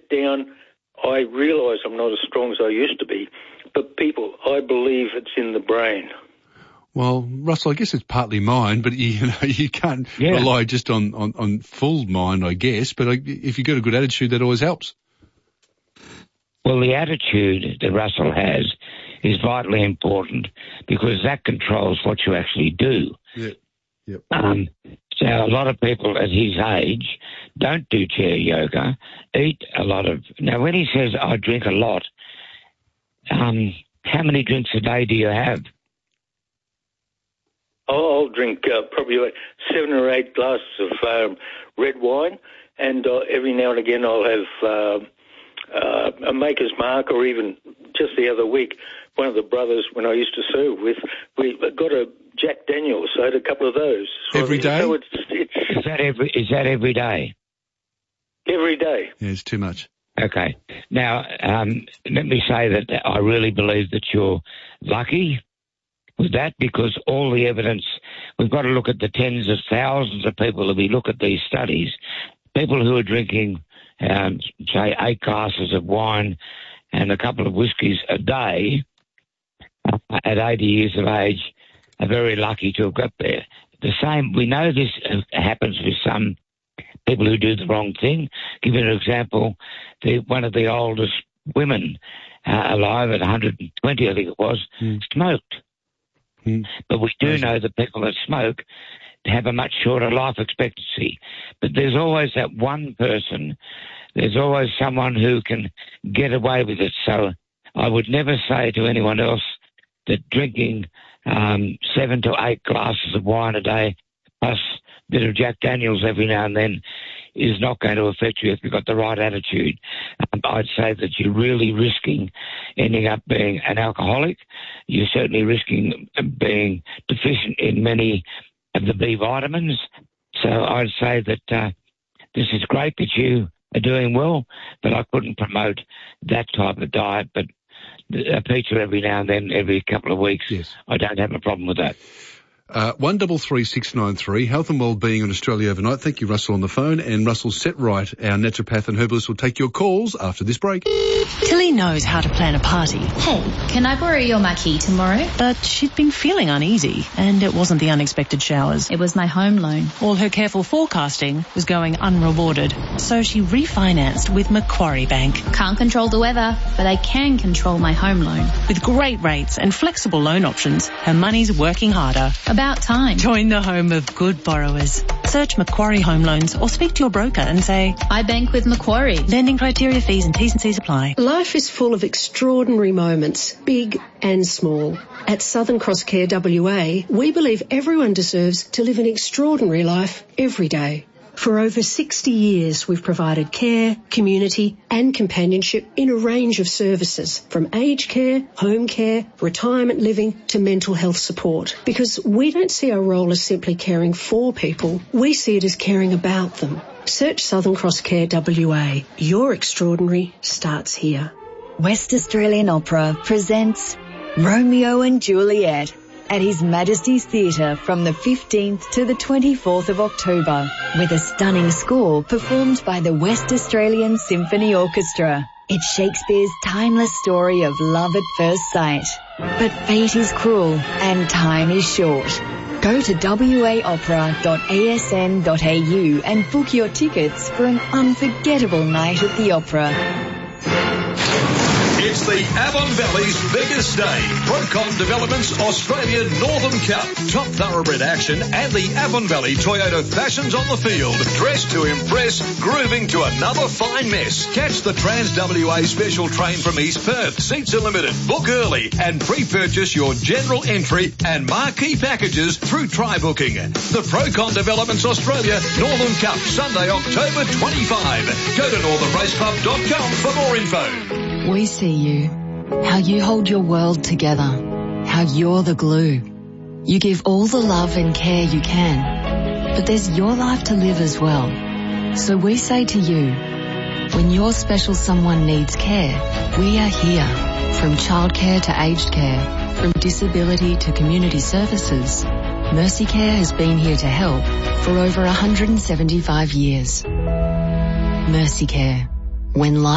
deep down, I realise I'm not as strong as I used to be. But people, I believe it's in the brain. Well, Russell, I guess it's partly mind, but you can't rely just on full mind, I guess. But if you've got a good attitude, that always helps. Well, the attitude that Russell has is vitally important because that controls what you actually do. Yeah. Yep. So a lot of people at his age don't do chair yoga, eat a lot of... Now, when he says, I drink a lot, how many drinks a day do you have? I'll drink probably like 7 or 8 glasses of red wine, and every now and again I'll have a Maker's Mark, or even just the other week, one of the brothers when I used to serve with, we got a Jack Daniels, so I had a couple of those. So every day? So is that every day? Every day. Yeah, it's too much. Okay. Now, let me say that I really believe that you're lucky with that, because all the evidence, we've got to look at the tens of thousands of people that we look at these studies, people who are drinking, say, 8 glasses of wine and a couple of whiskies a day at 80 years of age are very lucky to have got there. The same, we know this happens with some people who do the wrong thing. Give you an example, one of the oldest women alive at 120, I think it was, smoked. But we do know that people that smoke have a much shorter life expectancy. But there's always that one person, there's always someone who can get away with it. So I would never say to anyone else that drinking 7 to 8 glasses of wine a day plus a bit of Jack Daniels every now and then is not going to affect you if you've got the right attitude. I'd say that you're really risking ending up being an alcoholic. You're certainly risking being deficient in many of the B vitamins. So I'd say that this is great that you are doing well, but I couldn't promote that type of diet. But a pizza every now and then, every couple of weeks, yes. I don't have a problem with that. 133693, Health and Wellbeing on Australia Overnight. Thank you, Russell, on the phone. And Russell Setright, our naturopath and herbalist, will take your calls after this break. Tilly knows how to plan a party. Hey, can I borrow your marquee tomorrow? But she'd been feeling uneasy, and it wasn't the unexpected showers. It was my home loan. All her careful forecasting was going unrewarded, so she refinanced with Macquarie Bank. Can't control the weather, but I can control my home loan. With great rates and flexible loan options, her money's working harder. About time. Join the home of good borrowers. Search Macquarie Home Loans or speak to your broker and say, I bank with Macquarie. Lending criteria, fees and T's and C's apply. Life is full of extraordinary moments, big and small. At Southern Cross Care WA, we believe everyone deserves to live an extraordinary life every day. For over 60 years, we've provided care, community and companionship in a range of services, from aged care, home care, retirement living to mental health support. Because we don't see our role as simply caring for people, we see it as caring about them. Search Southern Cross Care WA. Your extraordinary starts here. West Australian Opera presents Romeo and Juliet at His Majesty's Theatre from the 15th to the 24th of October, with a stunning score performed by the West Australian Symphony Orchestra. It's Shakespeare's timeless story of love at first sight. But fate is cruel and time is short. Go to waopera.asn.au and book your tickets for an unforgettable night at the opera. It's the Avon Valley's biggest day. Procon Developments Australia Northern Cup. Top thoroughbred action and the Avon Valley Toyota fashions on the field. Dressed to impress, grooving to another fine mess. Catch the Trans-WA special train from East Perth. Seats are limited. Book early and pre-purchase your general entry and marquee packages through try-booking. The Procon Developments Australia Northern Cup, Sunday, October 25. Go to northernraceclub.com for more info. We see you, how you hold your world together, how you're the glue. You give all the love and care you can, but there's your life to live as well. So we say to you, when your special someone needs care, we are here. From childcare to aged care, from disability to community services, Mercy Care has been here to help for over 175 years. Mercy Care. When life